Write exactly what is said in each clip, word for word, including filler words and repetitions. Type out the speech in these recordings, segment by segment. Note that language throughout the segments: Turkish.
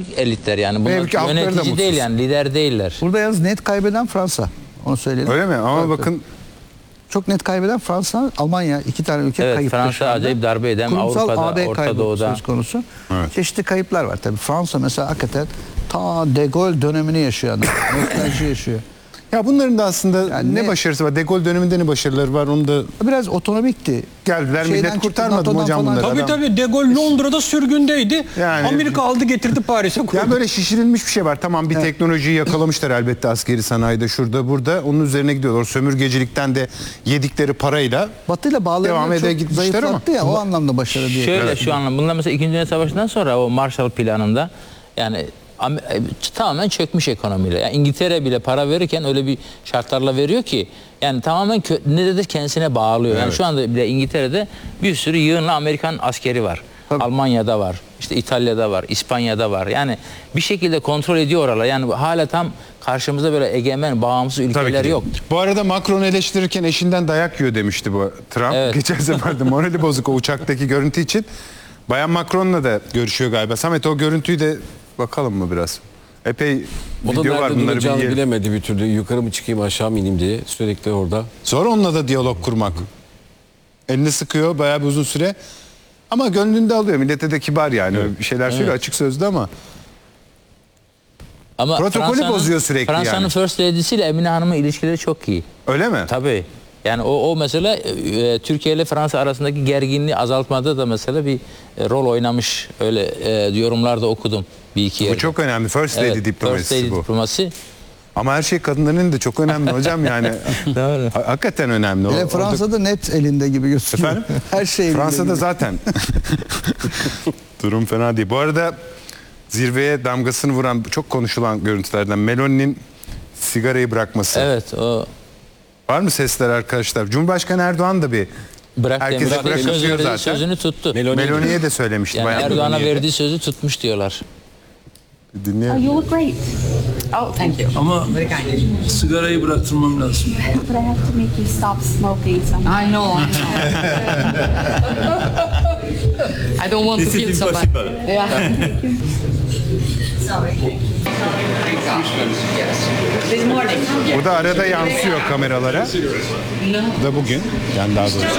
bürokratik elitler yani. Bunlar Belki halkları da yönetici değil mutsuz. yani, lider değiller. Burada yalnız net kaybeden Fransa. Onu söyleyelim. Öyle mi? Ama Tabii, bakın tabii. Çok net kaybeden Fransa, Almanya, iki tane ülke Evet, kayıpta Fransa şu anda. acayip darbe eden, Kurumsal Avrupa'da, A B Orta kaybı Doğu'da. söz konusu. Evet. Çeşitli kayıplar var tabii. Fransa mesela hakikaten ta De Gaulle dönemini yaşıyor. Yani. Nostalji yaşıyor. ya bunların da aslında Yani ne, ne- başarısı var? De Gaulle döneminde ne başarıları var? Onu da Biraz otonomikti. geldiler Şeyden millet çıktı, kurtarmadı mı NATO'dan hocam falan. bunları? Tabii Adam- tabii De Gaulle Londra'da sürgündeydi. Yani- Amerika aldı getirdi Paris'e koydu. Ya böyle şişirilmiş bir şey var. Tamam bir teknolojiyi yakalamışlar elbette askeri sanayide şurada burada. Onun üzerine gidiyorlar. Sömürgecilikten de yedikleri parayla Batı'yla bağlarını Devam ede çok gitmişler zayıflattı ya, o anlamda başarı diye. Şöyle Evet. şu an bunlar mesela İkinci Dünya Savaşı'ndan sonra o Marshall Planı'nda yani Am- tamamen çökmüş ekonomiyle. Yani İngiltere bile para verirken öyle bir şartlarla veriyor ki yani tamamen kö- ne dedi kendisine bağlıyor. Yani Evet. şu anda bile İngiltere'de bir sürü yığınla Amerikan askeri var. Tabii. Almanya'da var. İşte İtalya'da var, İspanya'da var. Yani bir şekilde kontrol ediyor oralar. Yani hala tam karşımızda böyle egemen, bağımsız ülkeler yok. Bu arada Macron eleştirirken eşinden dayak yiyor demişti bu Trump. Evet. Geçen sefer de morali bozuk o uçaktaki görüntü için. Bayan Macron'la da görüşüyor galiba. Samet o görüntüyü de bakalım mı biraz? Epey O da video var, nerede bunları duracağını bir yiyelim. bilemedi bir türlü. Yukarı mı çıkayım aşağı mı ineyim diye sürekli orada. Zor onunla da diyalog kurmak. Elini sıkıyor bayağı bir uzun süre. Ama gönlünde alıyor. Millete de kibar yani. Öyle bir şeyler söylüyor açık sözlü ama. Ama Protokolü Fransa'nın- bozuyor sürekli Fransa'nın yani. First Lady'si ile Emine Hanım'ın ilişkileri çok iyi. Öyle mi? Tabii. Yani o, o mesela e, Türkiye ile Fransa arasındaki gerginliği azaltmada da mesela bir e, rol oynamış. Öyle e, yorumlarda okudum bir iki yerde. Bu çok önemli. First Lady Evet, diplomasisi First Lady bu. diplomasi. Ama her şey kadınların da çok önemli hocam yani. Doğru. Ha- Hakikaten önemli. O- Hele orada- Fransa'da net elinde gibi gözüküyor. Efendim? Her şey elinde Fransa'da gibi. zaten durum fena değil. Bu arada zirveye damgasını vuran çok konuşulan görüntülerden Meloni'nin sigarayı bırakması. Evet o Var mı sesler arkadaşlar? Cumhurbaşkanı Erdoğan da bir bırak herkese demiş. bırakın Söz diyor verdiği zaten. sözünü tuttu. Meloni Meloni'ye de söylemişti. Yani bayağı Erdoğan'a Meloni'ye de. verdiği sözü tutmuş diyorlar. Oh, Dinleyelim. you look great. Oh, thank you. Ama sigarayı bıraktırmam lazım. But I have to make you stop smoking somehow. I know, I know. I don't want to feel so bad. Yeah. This morning. Bu da arada yansıyor kameralara. Bu da bugün. Yani daha doğrusu.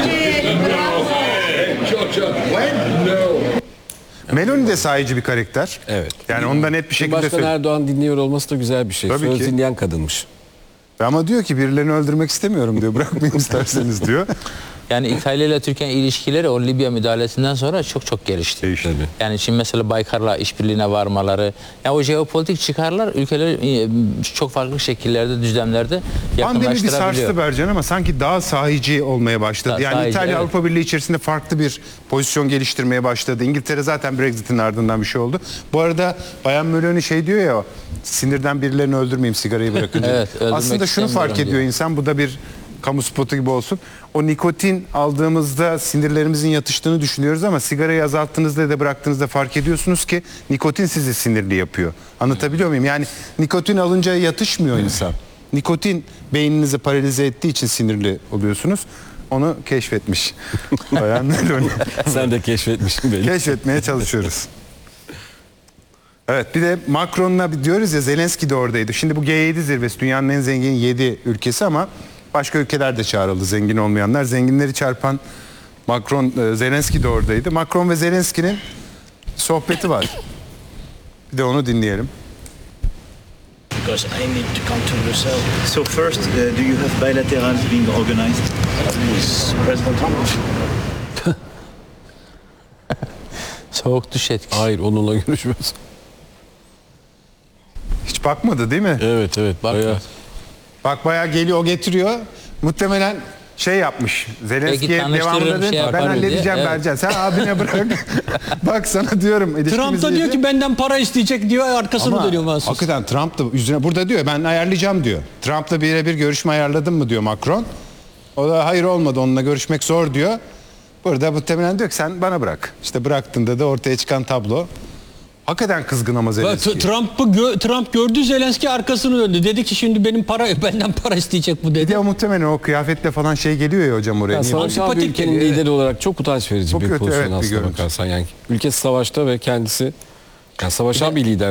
Meloni de sahici bir karakter. Evet. Yani onu da net bir şekilde Başkan söylüyor. Erdoğan dinliyor olması da güzel bir şey. Tabii Söz ki. dinleyen kadınmış. Ama diyor ki birilerini öldürmek istemiyorum diyor. Bırakmayın isterseniz diyor. Yani İtalya ile Türkiye ilişkileri o Libya müdahalesinden sonra çok çok gelişti. Değişti. Tabii. Yani şimdi mesela Baykar'la işbirliğine varmaları, ya o jeopolitik çıkarlar ülkeleri e, çok farklı şekillerde, düzlemlerde Pandemi bir yakınlaştırabiliyor. sarstı Bercan ama sanki daha sahici olmaya başladı. Daha yani sahici, İtalya evet. Avrupa Birliği içerisinde farklı bir pozisyon geliştirmeye başladı. İngiltere zaten Brexit'in ardından bir şey oldu. Bu arada Bayan Meloni şey diyor ya, sinirden birilerini öldürmeyeyim, sigarayı bırakın diyor. Evet, öldürmek Aslında şunu fark istemiyorum ediyor diyor. insan, bu da bir kamu spotu gibi olsun. O nikotin aldığımızda sinirlerimizin yatıştığını düşünüyoruz ama sigarayı azalttığınızda ya da bıraktığınızda fark ediyorsunuz ki nikotin sizi sinirli yapıyor. Anlatabiliyor muyum? Yani nikotin alınca yatışmıyor insan. Nikotin beyninizi paralize ettiği için sinirli oluyorsunuz. Onu keşfetmiş. Bayan Meloni. Sen de keşfetmişsin beni. Keşfetmeye çalışıyoruz. Evet, bir de Macron'la diyoruz ya, Zelenski de oradaydı. Şimdi bu G yedi zirvesi dünyanın en zengin yedi ülkesi ama başka ülkeler de çağrıldı, zengin olmayanlar. Zenginleri çarpan Macron, e, Zelenski de oradaydı. Macron ve Zelenski'nin sohbeti var. Bir de onu dinleyelim. Because I need to come to Brussels. So first, uh, do you have bilaterals being organized with President Trump? Soğuk duş etkisi. Hayır, onunla görüşmez. Hiç bakmadı değil mi? Evet evet. Bayağı. Bak bayağı geliyor, o getiriyor. Muhtemelen şey yapmış. Zelenski'ye tanıştırırım, devamında şey dedi, ben yaparım halledeceğim diye, evet. Bercan. Sen abine bırak. Bak sana diyorum. Trump ilişkimiz da diyor iyice- ki benden para isteyecek diyor, arkasını Ama dönüyor mahsus. hakikaten Trump da yüzüne burada diyor, ben ayarlayacağım diyor. Trump'la birebir görüşme ayarladın mı diyor Macron. O da hayır olmadı, onunla görüşmek zor diyor. Burada muhtemelen diyor ki sen bana bırak. İşte bıraktığında da ortaya çıkan tablo. Hakikaten kızgın ama Bak, Zelenski. Trump'ı gö- Trump gördü, Zelenski arkasını döndü. Dedi ki şimdi benim para benden para isteyecek bu Bir dedi. de o muhtemelen o kıyafetle falan şey geliyor ya hocam oraya. Yani Niye savaşan bir Antipatik ülkenin geliyor, lideri olarak çok utanç verici Çok bir kötü, pozisyon evet, bir aslında görüntü. bakarsan. Yani ülkesi savaşta ve kendisi yani savaşan bir lider